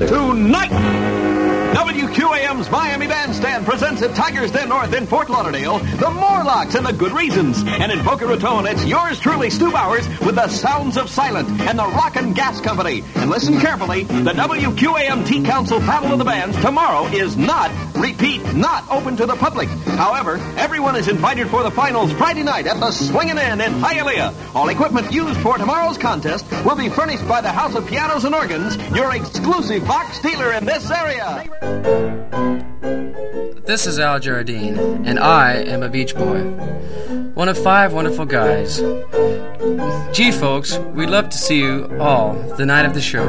Tonight, WQAM's Miami Bandstand presents at Tiger's Den North in Fort Lauderdale the Morlocks and the Good Reasons. And in Boca Raton, it's yours truly, Stu Bowers, with the Sounds of Silent and the Rockin' Gas Company. And listen carefully, the WQAM Tea Council Battle of the Bands tomorrow is not, repeat, not open to the public. However, everyone is invited for the finals Friday night at the Swingin' Inn in Hialeah. All equipment used for tomorrow's contest will be furnished by the House of Pianos and Organs, your exclusive box dealer in this area. This is Al Jardine, and I am a Beach Boy. One of 5 wonderful guys. Gee, folks, we'd love to see you all the night of the show.